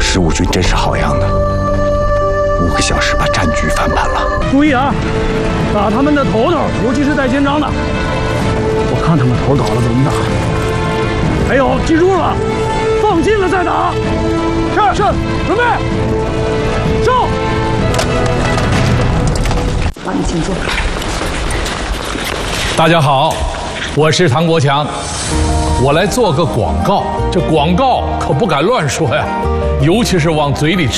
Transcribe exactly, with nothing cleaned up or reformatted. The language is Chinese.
十五军真是好样的，五个小时把战局翻盘了。 注意啊，打他们的头头，尤其是带肩章的。我看他们头倒了怎么打。还有，记住了，放近了再打。是是，准备，上。 好，你请坐。 大家好，我是唐国强，我来做个广告。这广告可不敢乱说呀，尤其是往嘴里吃。